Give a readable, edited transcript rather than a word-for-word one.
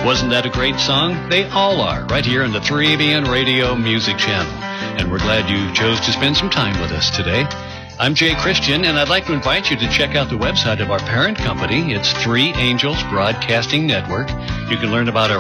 Wasn't that a great song? They all are, right here on the 3ABN Radio Music Channel. And we're glad you chose to spend some time with us today. I'm Jay Christian, and I'd like to invite you to check out the website of our parent company. It's 3 Angels Broadcasting Network. You can learn about our